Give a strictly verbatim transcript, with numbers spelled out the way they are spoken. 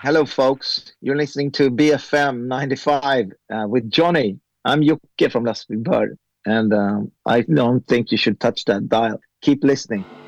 Hello, folks. You're listening to B F M ninety-five uh, with Johnny. I'm Jocke from Lastvik, and um, I don't think you should touch that dial. Keep listening.